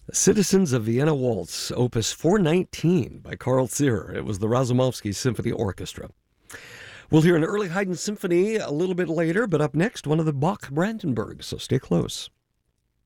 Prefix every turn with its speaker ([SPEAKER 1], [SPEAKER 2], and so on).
[SPEAKER 1] Citizens of Vienna Waltz, Opus 419 by Carl Zierer. It was the Razumovsky Symphony Orchestra. We'll hear an early Haydn symphony a little bit later, but up next, one of the Bach Brandenburgs, so stay close.